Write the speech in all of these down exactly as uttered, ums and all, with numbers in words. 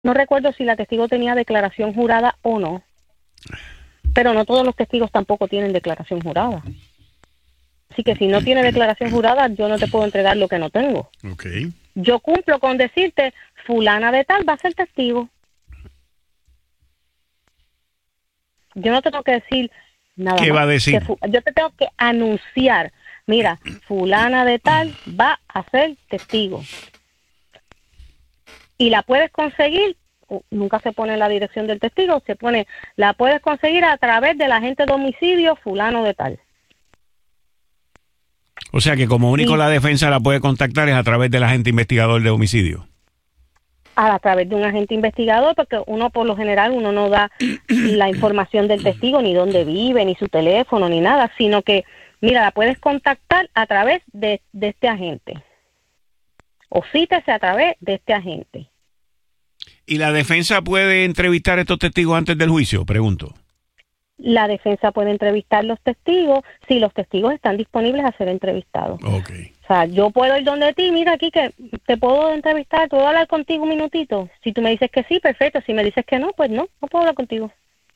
no recuerdo si la testigo tenía declaración jurada o no, pero no todos los testigos tampoco tienen declaración jurada. Así que si no tiene declaración jurada, yo no te puedo entregar lo que no tengo. Okay. Yo cumplo con decirte, fulana de tal va a ser testigo. Yo no te tengo que decir nada ¿Qué más. va a decir? Que, yo te tengo que anunciar, mira, fulana de tal va a ser testigo. Y la puedes conseguir, nunca se pone la dirección del testigo, se pone, la puedes conseguir a través del agente de homicidio fulano de tal. O sea que como único Sí. la defensa la puede contactar es a través del agente investigador de homicidio. A, a través de un agente investigador, porque uno por lo general uno no da la información del testigo, ni dónde vive, ni su teléfono, ni nada, sino que, mira, la puedes contactar a través de, de este agente. O cítese a través de este agente. ¿Y la defensa puede entrevistar a estos testigos antes del juicio? Pregunto. La defensa puede entrevistar los testigos si los testigos están disponibles a ser entrevistados. Ok. O sea, yo puedo ir donde ti, mira aquí que te puedo entrevistar, ¿puedo hablar contigo un minutito? Si tú me dices que sí, perfecto. Si me dices que no, pues no, no puedo hablar contigo.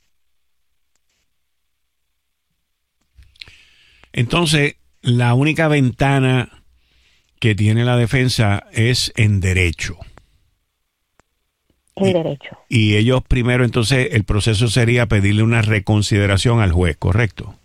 Entonces, la única ventana que tiene la defensa es en derecho. En y, derecho. Y ellos primero, entonces, el proceso sería pedirle una reconsideración al juez, ¿correcto?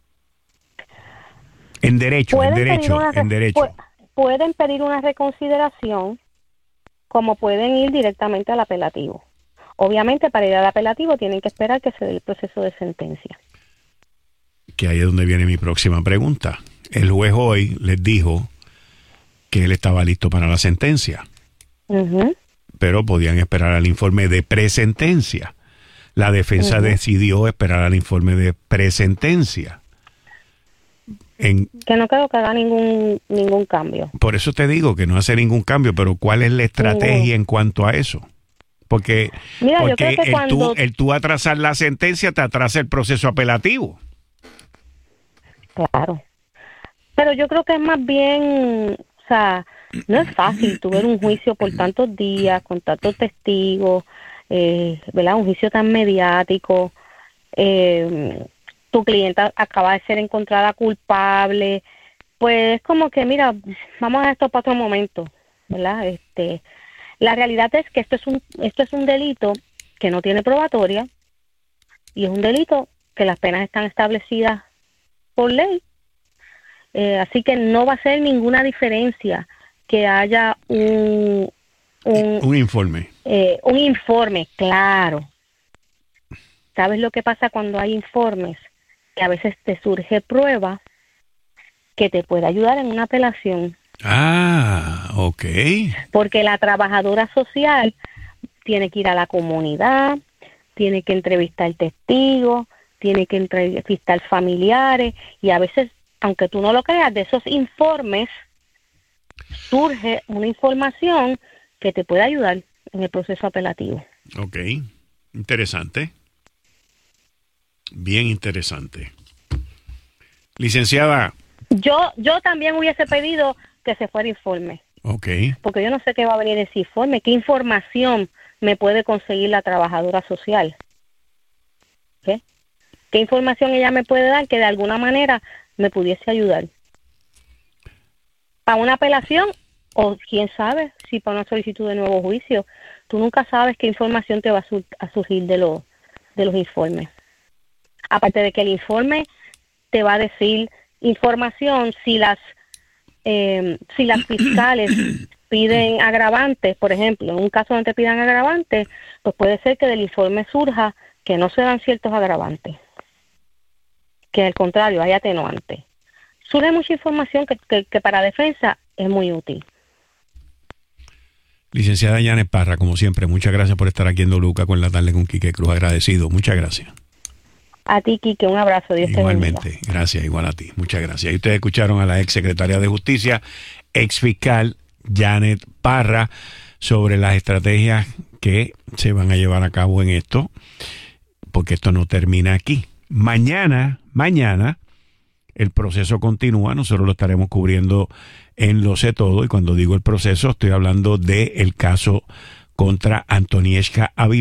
En derecho, en derecho, una, en derecho. Pu- pueden pedir una reconsideración, como pueden ir directamente al apelativo. Obviamente, para ir al apelativo tienen que esperar que se dé el proceso de sentencia. Que ahí es donde viene mi próxima pregunta. El juez hoy les dijo que él estaba listo para la sentencia. Uh-huh. Pero podían esperar al informe de presentencia. La defensa uh-huh. decidió esperar al informe de presentencia. En, que no creo que haga ningún ningún cambio. Por eso te digo que no hace ningún cambio, pero ¿cuál es la estrategia uh-huh. en cuanto a eso? Porque, Mira, porque yo creo que el, cuando... tú, el tú atrasar la sentencia te atrasa el proceso apelativo. Claro. Pero yo creo que es más bien, o sea, no es fácil tu ver un juicio por tantos días, con tantos testigos, eh, ¿verdad? Un juicio tan mediático. Eh, tu clienta acaba de ser encontrada culpable. Pues es como que, mira, vamos a esto para otro momento, ¿verdad? Este, la realidad es que esto es un esto es un delito que no tiene probatoria y es un delito que las penas están establecidas por ley. Eh, así que no va a ser ninguna diferencia que haya un un, un informe. Eh, un informe, claro. ¿Sabes lo que pasa cuando hay informes? Que a veces te surge prueba que te puede ayudar en una apelación. Ah, ok. Porque la trabajadora social tiene que ir a la comunidad, tiene que entrevistar testigos, tiene que entrevistar familiares y a veces, aunque tú no lo creas, de esos informes surge una información que te puede ayudar en el proceso apelativo. Ok, interesante. Bien interesante. Licenciada. Yo yo también hubiese pedido que se fuera informe. Ok. Porque yo no sé qué va a venir ese informe, qué información me puede conseguir la trabajadora social. ¿Qué? ¿Qué información ella me puede dar que de alguna manera me pudiese ayudar? Para una apelación, o quién sabe, si para una solicitud de nuevo juicio, tú nunca sabes qué información te va a, sur- a surgir de, lo, de los informes. Aparte de que el informe te va a decir información si las eh, si las fiscales piden agravantes, por ejemplo, en un caso donde te pidan agravantes, pues puede ser que del informe surja que no se dan ciertos agravantes, que al contrario hay atenuantes. Surge mucha información que, que, que para defensa es muy útil. Licenciada Yanet Parra, como siempre, muchas gracias por estar aquí en Doluca con la tarde con Quique Cruz. Agradecido, muchas gracias. A ti, Quique, un abrazo. Dios Igualmente, te bendiga. Gracias, igual a ti. Muchas gracias. Y ustedes escucharon a la ex secretaria de Justicia, ex fiscal Yanet Parra, sobre las estrategias que se van a llevar a cabo en esto, porque esto no termina aquí. Mañana, mañana, el proceso continúa. Nosotros lo estaremos cubriendo en Lo Sé Todo. Y cuando digo el proceso, estoy hablando del caso contra Antonieshka